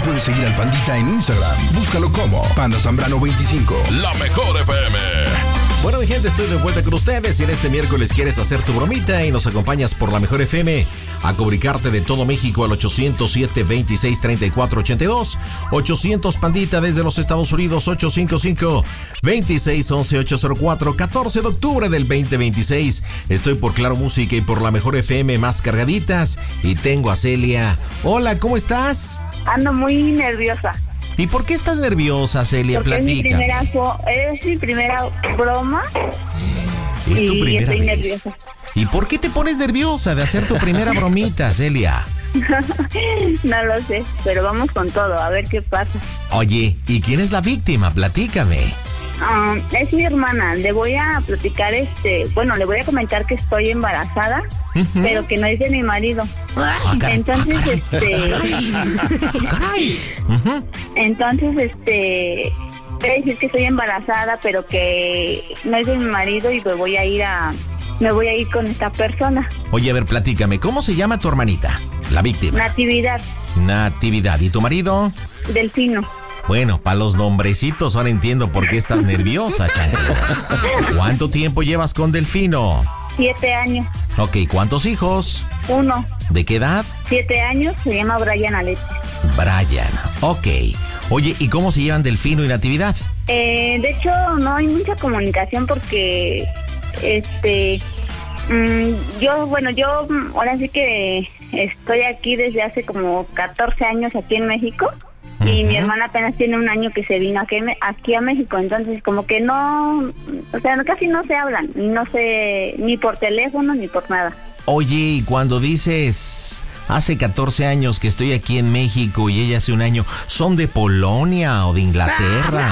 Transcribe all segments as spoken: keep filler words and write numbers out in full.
puedes seguir al Pandita en Instagram. Búscalo como Panda Zambrano veinticinco. La mejor F M. Bueno, mi gente, estoy de vuelta con ustedes. Y en este miércoles quieres hacer tu bromita y nos acompañas por la mejor F M a comunicarte de todo México al ochocientos siete, veintiséis, treinta y cuatro ochenta y dos. ochocientos Pandita desde los Estados Unidos, ocho cinco cinco, veintiséis, once, ochocientos cuatro. catorce de octubre del veinte veintiséis. Estoy por Claro Música y por la mejor F M más cargaditas. Y tengo a Celia. Hola, ¿cómo estás? Ando muy nerviosa. ¿Y por qué estás nerviosa, Celia? Porque Platica. Es mi primera, es mi primera broma. Es tu y primera estoy vez. nerviosa. ¿Y por qué te pones nerviosa de hacer tu primera bromita, Celia? No lo sé, pero vamos con todo, a ver qué pasa. Oye, ¿y quién es la víctima? Platícame. Um, es mi hermana. Le voy a platicar, este, bueno, le voy a comentar que estoy embarazada, uh-huh. pero que no es de mi marido. Ah, entonces, ah, este, uh-huh. entonces, este, voy a decir que estoy embarazada, pero que no es de mi marido y me voy a ir a, me voy a ir con esta persona. Oye, a ver, platícame, ¿cómo se llama tu hermanita, la víctima? Natividad. Natividad. ¿Y tu marido? Delfino. Bueno, para los nombrecitos ahora entiendo por qué estás nerviosa, Chanquito. ¿Cuánto tiempo llevas con Delfino? Siete años. Ok, ¿cuántos hijos? Uno. ¿De qué edad? Siete años, se llama Brian Alexis. Brian, ok. Oye, ¿y cómo se llevan Delfino y Natividad? Eh, de hecho, no hay mucha comunicación porque, este, mmm, yo, bueno, yo ahora sí que estoy aquí desde hace como catorce años aquí en México. Y uh-huh. mi hermana apenas tiene un año que se vino aquí, aquí a México, entonces como que no, o sea, casi no se hablan, no sé, ni por teléfono ni por nada. Oye, y cuando dices hace catorce años que estoy aquí en México y ella hace un año, ¿son de Polonia o de Inglaterra?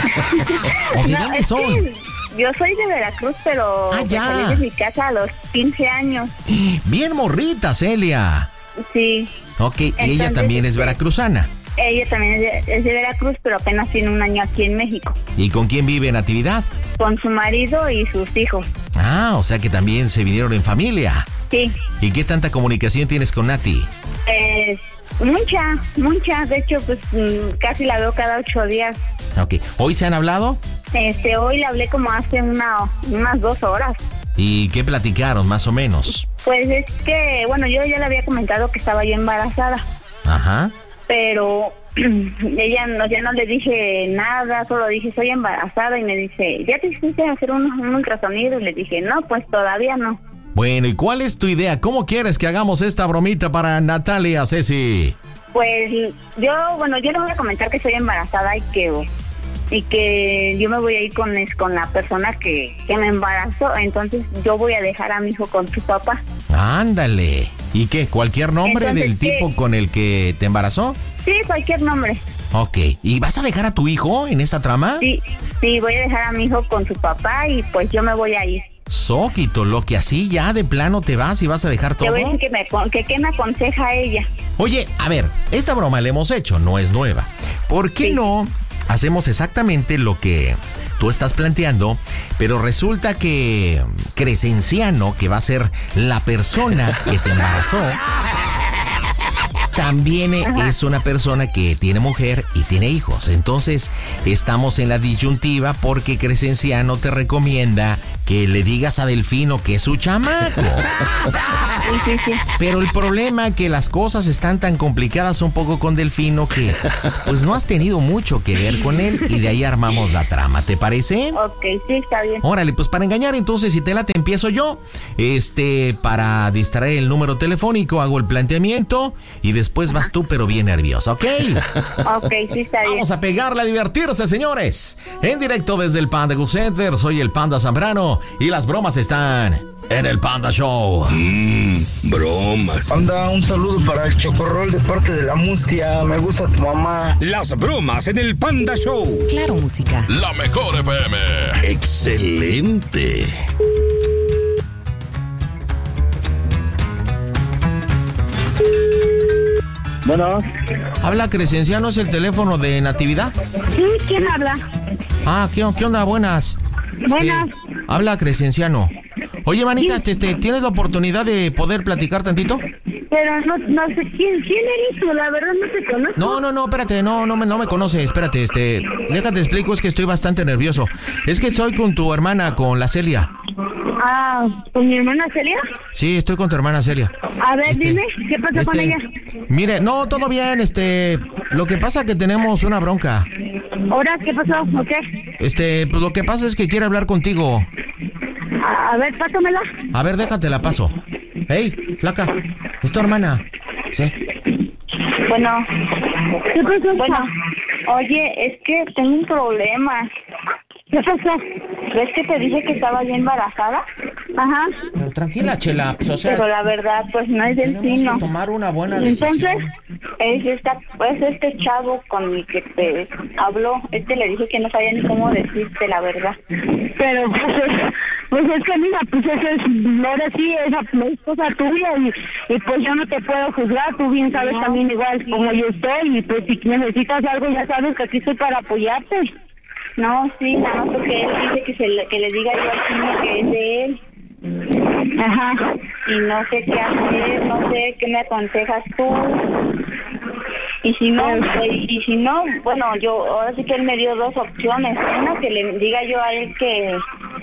¿O de no, dónde son? Que yo soy de Veracruz, pero ah, ya. salí de mi casa a los quince años. Bien morrita, Celia. Sí. Ok, y entonces, ella también es veracruzana. Ella también es de, es de Veracruz, pero apenas tiene un año aquí en México. ¿Y con quién vive Natividad? Con su marido y sus hijos. Ah, o sea que también se vinieron en familia. Sí. ¿Y qué tanta comunicación tienes con Nati? Eh, mucha, mucha. De hecho, pues casi la veo cada ocho días. Ok. ¿Hoy se han hablado? Este, hoy le hablé como hace una, unas dos horas. ¿Y qué platicaron, más o menos? Pues es que, bueno, yo ya le había comentado que estaba yo embarazada. Ajá. Pero ella no, ya no le dije nada, solo dije soy embarazada y me dice, ¿ya te hiciste hacer un, un ultrasonido? Y le dije, no, pues todavía no. Bueno, ¿y cuál es tu idea? ¿Cómo quieres que hagamos esta bromita para Natalia, Ceci? Pues yo, bueno, yo le voy a comentar que soy embarazada y que y que yo me voy a ir con, con la persona que, que me embarazó, entonces yo voy a dejar a mi hijo con su papá. Ándale. ¿Y qué? ¿Cualquier nombre entonces, del tipo ¿qué? Con el que te embarazó? Sí, cualquier nombre. Ok. ¿Y vas a dejar a tu hijo en esta trama? Sí, sí, voy a dejar a mi hijo con su papá y pues yo me voy a ir. Soquito, lo que así ya de plano te vas y vas a dejar todo. Te voy a decir que, me, que qué me aconseja ella. Oye, a ver, esta broma la hemos hecho, no es nueva. ¿Por qué sí. no hacemos exactamente lo que tú estás planteando, pero resulta que Crescenciano, que va a ser la persona que te embarazó, también Ajá. es una persona que tiene mujer y tiene hijos. Entonces, estamos en la disyuntiva porque Crescenciano te recomienda que le digas a Delfino que es su chamaco. Sí, sí, sí. Pero el problema es que las cosas están tan complicadas un poco con Delfino que pues no has tenido mucho que ver con él y de ahí armamos la trama, ¿te parece? Ok, sí, está bien. Órale, pues para engañar entonces, si te la te empiezo yo, este, para distraer el número telefónico hago el planteamiento y después vas tú pero bien nerviosa, ¿ok? Ok, sí, está bien. Vamos a pegarle a divertirse, señores. En directo desde el Panda Go Center, soy el Panda Zambrano y las bromas están en el Panda Show. Mmm, bromas. Anda, un saludo para el Chocorrol de parte de la Mustia. Me gusta tu mamá. Las bromas en el Panda Show. Claro, música. La mejor F M. Excelente. Bueno. Habla Crescenciano, ¿es el teléfono de Natividad? Sí, ¿quién habla? Ah, ¿qué, qué onda? Buenas. Buenas. Este, habla Crescenciano. Oye, manita, sí. este, ¿tienes la oportunidad de poder platicar tantito? Pero no, no sé quién, quién eres tú, la verdad no te conozco. No, no, no, espérate, no, no me, no me conoces, espérate, este, déjate explico, es que estoy bastante nervioso. Es que estoy con tu hermana, con la Celia. Ah, ¿con mi hermana Celia? Sí, estoy con tu hermana Celia. A ver, Este, dime, ¿qué pasó este, con ella? Mire, no, todo bien, este, lo que pasa que tenemos una bronca. ¿Ahora qué pasó? ¿O qué? Este, pues lo que pasa es que quiere hablar contigo. A, a ver, pásamela. A ver, déjate la paso. Hey, flaca, es tu hermana. Sí. Bueno, ¿qué pasó? Bueno, oye, es que tengo un problema. ¿Qué pasó? ¿Ves que te dije que estaba ya embarazada? Ajá. Pero tranquila, Chela, pues, o sea, pero la verdad, pues no es del tenemos sino. que tomar una buena decisión. Entonces, es, esta, pues este chavo con el que te habló, este le dije que no sabía ni cómo decirte la verdad. Pero pues es, pues es que mira, pues eso es, ahora sí, esa es cosa tuya y, y pues yo no te puedo juzgar, tú bien sabes no. También igual como yo estoy y pues si necesitas algo ya sabes que aquí estoy para apoyarte. No, sí, nada más porque él dice que, se le, que le diga yo al niño que es de él. Ajá. Y no sé qué hacer, no sé qué me aconsejas tú. Y si no, y, y si no, bueno, yo, ahora sí que él me dio dos opciones. Una, que le diga yo a él que,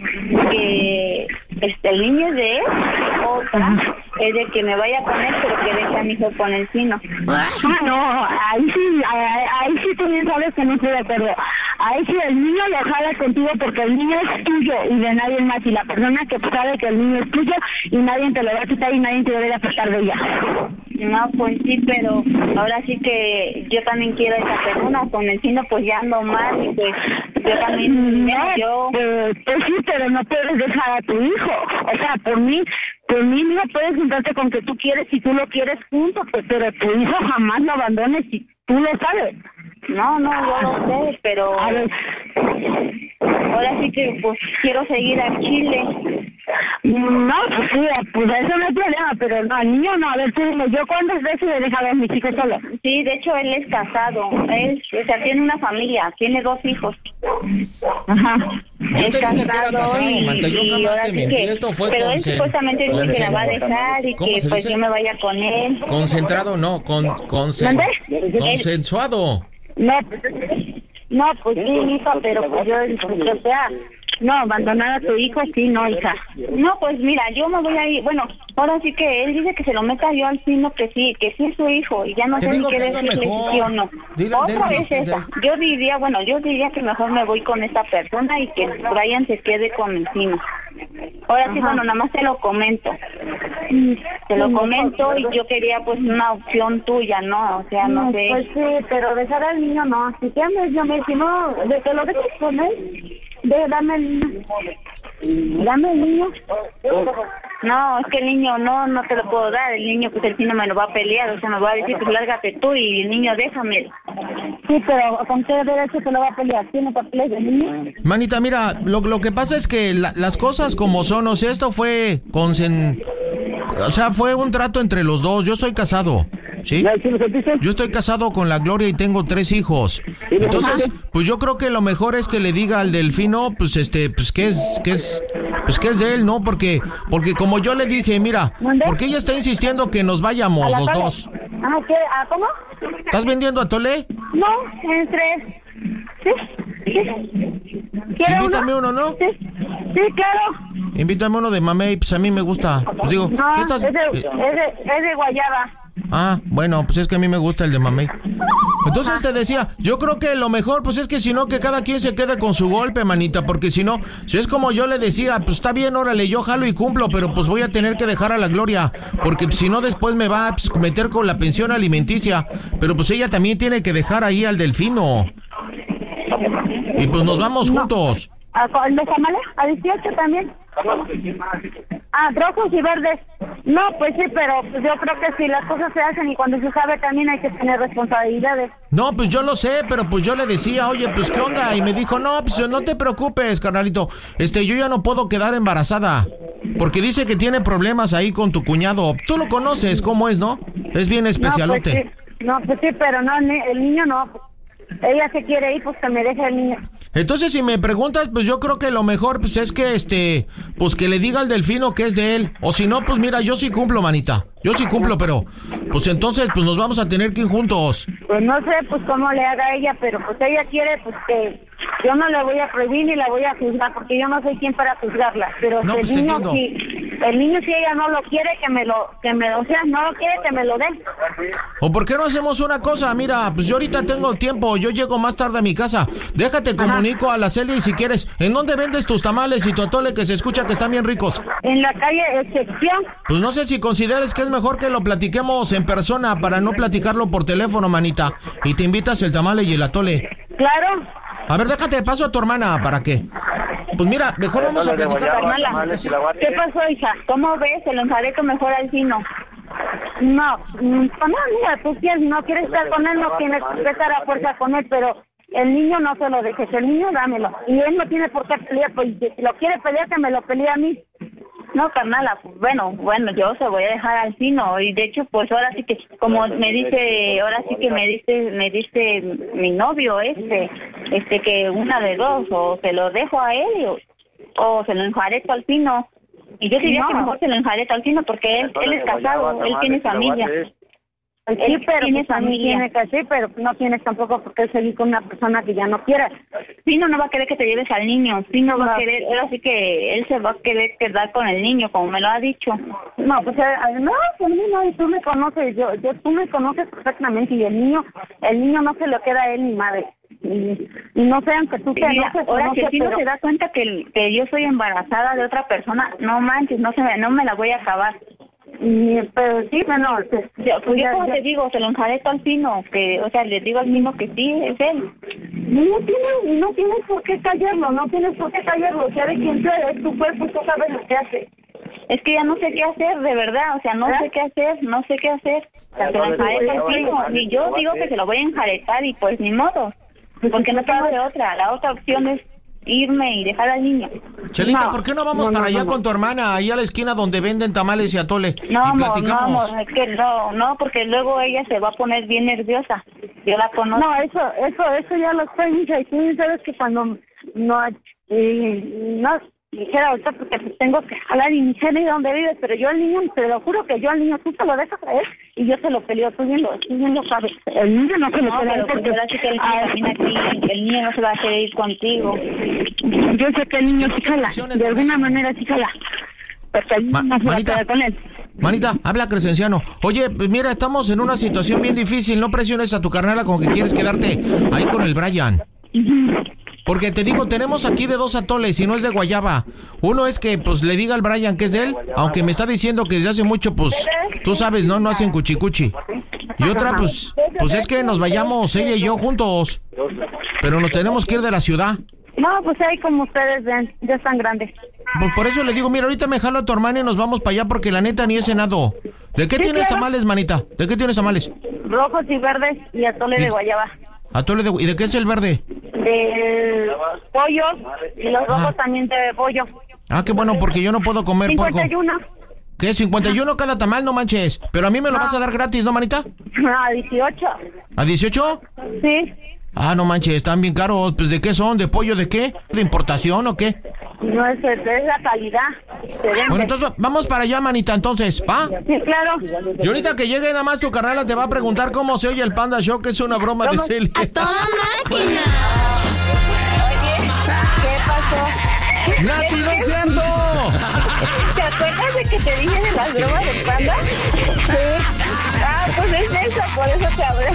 que este, el niño es de él. Otra, ajá, es de que me vaya con él, pero que deje a mi hijo con el sino. Ah, no, ahí sí, ahí, ahí sí tú bien sabes que no estoy de acuerdo. Ahí sí el niño lo jala contigo porque el niño es tuyo y de nadie más. Y la persona que sabe que el niño es tuyo y nadie te lo va a quitar y nadie te debe apartar de ella. No, pues sí, pero ahora sí que yo también quiero a esa persona. Con el sino pues ya ando mal y pues yo también... No, yo... pues, pues sí, pero no puedes dejar a tu hijo. O sea, por mí... Por mí, no puedes juntarte con que tú quieres, si tú lo quieres junto, pues, pero tu hijo jamás lo abandones si tú lo sabes. No, no, yo lo sé, pero... A ver. Ahora sí que, pues, quiero seguir a Chile. No, pues sí, pues eso no es problema, pero no, al niño no. A ver, tú dime, ¿yo cuántas veces he dejado a mis hijos solos? Sí, de hecho, él es casado. Él, o sea, tiene una familia, tiene dos hijos. Ajá. Yo te dije que era casado, y, Manta, yo jamás te mentí, esto fue pero con él supuestamente dice que la va a dejar y que pues yo me vaya con él. Concentrado, no, con, con, consensuado. No, no, pues sí, hija, pero pues yo, pues, o sea, no, abandonar a tu hijo, sí, no, hija. No, pues mira, yo me voy a ir, bueno, ahora sí que él dice que se lo meta yo al sino que sí, que sí es su hijo, y ya no sé ni qué decirle si sí o no. Dile, otra vez esa, yo diría, bueno, yo diría que mejor me voy con esta persona y que Brian se quede con el sino. Ahora sí, bueno, nada más te lo comento. Te lo comento y yo quería pues una opción tuya, ¿no? O sea, no sé. Pues sí, pero dejar al niño no. Si quieres, yo me si no, de que lo dejes con él, de dame el niño. Dame el niño. No, es que el niño no, no te lo puedo dar. El niño, pues el sino me lo va a pelear, o sea, me va a decir, pues lárgate tú y el niño déjame. Sí, pero ¿con qué derecho se lo va a pelear? ¿Tiene papeles del niño? Manita, mira, lo, lo que pasa es que la, las cosas como son, o sea, esto fue consen... O sea, fue un trato entre los dos. Yo soy casado, ¿sí? Yo estoy casado con la Gloria y tengo tres hijos. Entonces, pues yo creo que lo mejor es que le diga al Delfino, pues este, pues que es, que es, pues que es de él, ¿no? Porque, porque como yo le dije, mira, porque ella está insistiendo que nos vayamos los dos. Ah, ¿qué? ¿Ah, cómo? ¿Estás vendiendo atole? No, en tres. Sí, sí. Sí, invítame uno, ¿no? Sí, sí, claro. Invítame uno de mamey, pues a mí me gusta. Pues digo, no, ¿qué estás? Es de, es, de, es de guayaba. Ah, bueno, pues es que a mí me gusta el de mamey. Entonces Ajá. te decía, yo creo que lo mejor, pues es que si no, que cada quien se quede con su golpe, manita, porque si no, si es como yo le decía, pues está bien, órale, yo jalo y cumplo, pero pues voy a tener que dejar a la Gloria, porque si no después me va a pues, meter con la pensión alimenticia, pero pues ella también tiene que dejar ahí al Delfino. Y pues nos vamos no. juntos. ¿A los tamales? ¿A dieciocho también? Ah, rojos y verdes. No, pues sí, pero pues yo creo que si las cosas se hacen y cuando se sabe también hay que tener responsabilidades. No, pues yo lo sé, pero pues yo le decía, oye, pues ¿qué onda? Y me dijo, no, pues no te preocupes, carnalito. Este, yo ya no puedo quedar embarazada. Porque dice que tiene problemas ahí con tu cuñado. Tú lo conoces, ¿cómo es, no? Es bien especialote. No, pues sí, no, pues sí pero no, el niño no. Ella se quiere ir, pues que me deje el niño. Entonces, si me preguntas, pues yo creo que lo mejor pues es que este, pues que le diga al Delfino que es de él. O si no, pues mira, yo sí cumplo, manita. Yo sí cumplo, pero pues entonces pues nos vamos a tener que ir juntos. Pues no sé, pues cómo le haga ella, pero pues ella quiere, pues que yo no le voy a prohibir ni la voy a juzgar, porque yo no soy quien para juzgarla. Pero No, si pues el te niño, entiendo. si el niño si ella no lo quiere, que me lo, que me, o sea, no lo quiere, que me lo dé. ¿O por qué no hacemos una cosa? Mira, pues yo ahorita tengo tiempo, yo llego más tarde a mi casa. Déjate, comunico a la Celia y si quieres, ¿en dónde vendes tus tamales y tu atole que se escucha que están bien ricos? En la calle Excepción. Pues no sé si consideres que es mejor que lo platiquemos en persona para no platicarlo por teléfono, manita. Y te invitas el tamale y el atole. Claro. A ver, déjate, paso a tu hermana, ¿para qué? Pues mira, mejor vamos a platicar. Carnala, ¿qué pasó, hija? ¿Cómo ves? Se lo enjareco mejor al Fino. No, mm, no, mira, tú quieres, no quieres estar con él, no tienes que estar a fuerza con él, pero el niño no se lo dejes, el niño dámelo. Y él no tiene por qué pelear, pues si lo quiere pelear, que me lo pelee a mí. No, carnala, pues, bueno, bueno, yo se voy a dejar al Fino, y de hecho, pues ahora sí que, como me dice, ahora sí que me dice, me dice mi novio este, este que una de dos, o se lo dejo a él, o, o se lo enjareto al Fino. Y yo diría No. que mejor se lo enjareto al Fino, porque él, él es casado, él tiene familia. Sí, Él pero tiene pues también familia. tiene que sí, pero no tienes tampoco por qué seguir con una persona que ya no quieras. Fino no va a querer que te lleves al niño, Fino va No. a querer, ahora sí que él se va a querer quedar con el niño, como me lo ha dicho. No, pues eh, no, pues no, y tú me conoces, yo, yo, tú me conoces perfectamente y el niño, el niño no se lo queda a él ni madre. Y, y no sé, aunque tú te Mira, enojes, ahora no si sé, el Fino pero- se da cuenta que, el- que yo soy embarazada de otra persona, no manches, no se me, no me la voy a acabar. y, pero sí, bueno, pues, Yo, pues yo ya- como ya- te digo, se lo enjareto al Fino, que, o sea, le digo al Fino que sí, es él. no tienes, no tienes por qué callarlo, no tienes por qué callarlo, o sea, de quien sea, es tu cuerpo, tú sabes lo que hace. Es que ya no sé qué hacer, de verdad, o sea, no ¿Eh? sé qué hacer, no sé qué hacer. O sea, se lo enjareto al Fino, y yo digo que se lo voy a enjaretar y pues ni modo, porque no tengo de otra. La otra opción es irme y dejar al niño. Chelita, No, ¿por qué no vamos no, no, para allá no, no. con tu hermana, ahí a la esquina donde venden tamales y atole? No, y amor, no, platicamos. amor, es que no, no, porque luego ella se va a poner bien nerviosa. Yo la conozco. No, eso, eso, eso ya lo sé, hija, y tú sabes que cuando no, eh, no, dijera ahorita porque pues tengo que jalar y ni sé ni dónde vives, pero yo al niño, te lo juro que yo al niño, tú se lo dejas a él y yo se lo peleo, tú bien lo, tú bien lo sabes. El niño no se lo No, pelea pero pues porque ahora sí que el niño Ay, camina aquí, el niño no se va a querer ir contigo. yo sé que el niño sí jala, Reflexiones de con alguna eso. manera sí jala, porque el Ma- niño no se va a Manita. quedar con él. Manita, habla Crescenciano. Oye, pues mira, estamos en una situación bien difícil. No presiones a tu carnala como que quieres quedarte ahí con el Brian. Porque te digo, tenemos aquí de dos atoles y no es de guayaba. Uno es que pues le diga al Brian que es de él, aunque me está diciendo que desde hace mucho, pues, tú sabes, no, no hacen cuchicuchi. Y otra, pues, pues es que nos vayamos ella y yo juntos. Pero nos tenemos que ir de la ciudad. No, pues ahí como ustedes ven, ya están grandes. Pues por eso le digo, mira, ahorita me jalo a tu hermana y nos vamos para allá porque la neta ni he cenado. ¿De qué Sí, tienes claro. tamales, manita? ¿De qué tienes tamales? Rojos y verdes y atole Y- de guayaba. Atole de... ¿Y de qué es el verde? De pollo y los rojos Ah. también de pollo. Ah, qué bueno, porque yo no puedo comer puerco. cincuenta y uno. ¿Qué? ¿cincuenta y uno cada tamal? No manches. Pero a mí me lo No. vas a dar gratis, ¿no, manita? A dieciocho. ¿A dieciocho? Sí. Ah, no manches, están bien caros. Pues, ¿de qué son? ¿De pollo de qué? ¿De importación o qué? No es, es la calidad. Se vende. Bueno, entonces va- vamos para allá, manita, entonces, ¿va? Sí, claro. Y ahorita que llegue nada más tu carnala te va a preguntar cómo se oye el Panda Show, que es una broma de Celia. ¡Toda máquina! ¿Qué pasó? ¡Nati, no es cierto! ¿Te acuerdas de que te dije de las bromas del Panda? Sí. Ah, pues es eso, por eso te hablé.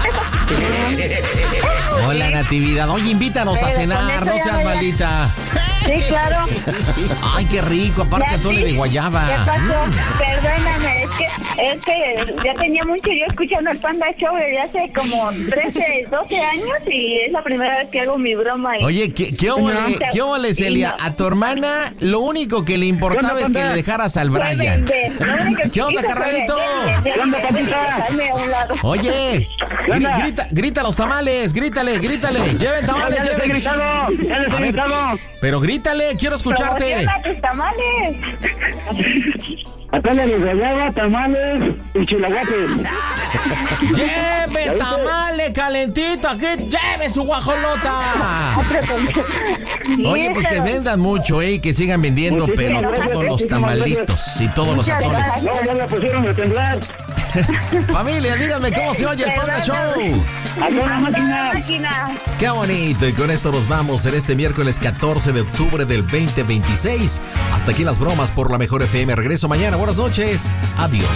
Hola, Natividad. Oye, invítanos a Pero con cenar, eso no ya seas voy a- maldita. Sí, claro. Ay, qué rico, aparte Ya, atole sí. de guayaba. ¿Qué pasó? Perdóname, es que, es que ya tenía mucho yo escuchando el Panda Show desde hace como trece, doce años y es la primera vez que hago mi broma. Y... Oye, ¿qué, qué óvole, No. qué óvole, Celia? A tu hermana lo único que le importaba es que le dejaras al Fue Brian. vender. Lo único que ¿Qué onda, hizo fue carnalito? vender, vender, ¿Qué onda, vender, papita? dejarme a un lado. Oye, gri- grita, grita los tamales, grítale, grítale. Lleven tamales, Ya les he lleven. gritado, ya les A he ver, gritado. pero grítale, quiero escucharte. Promociona tus tamales. Atole de guayaba, tamales y chilaguates. ¡Lleve tamale calentito! ¡Aquí lleve su guajolota! Oye, pues que vendan mucho, ¿eh? Que sigan vendiendo, pero todos los tamalitos y todos los atoles. No, ya la pusieron a temblar. Familia, díganme cómo se oye el Panda Show. ¡A toda máquina! Qué bonito, y con esto nos vamos en este miércoles catorce de octubre del veinte veintiséis. Hasta aquí las bromas por la Mejor F M. Regreso mañana. Buenas noches. Adiós.